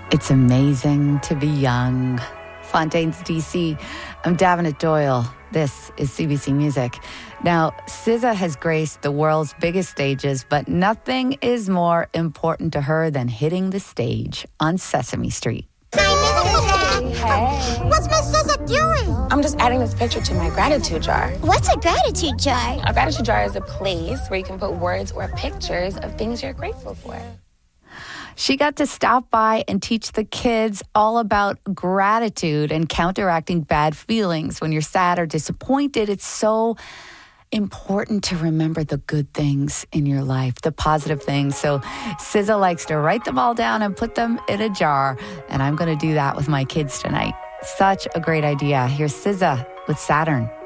It's amazing to be young. Fontaine's DC. I'm Davenant Doyle. This is CBC Music. Now, SZA has graced the world's biggest stages, but nothing is more important to her than hitting the stage on Sesame Street. Hi, Miss SZA. Hey. What's Miss SZA doing? I'm just adding this picture to my gratitude jar. What's a gratitude jar? A gratitude jar is a place where you can put words or pictures of things you're grateful for. She got to stop by and teach the kids all about gratitude and counteracting bad feelings. When you're sad or disappointed, it's so important to remember the good things in your life, the positive things. So SZA likes to write them all down and put them in a jar. And I'm going to do that with my kids tonight. Such a great idea. Here's SZA with Saturn.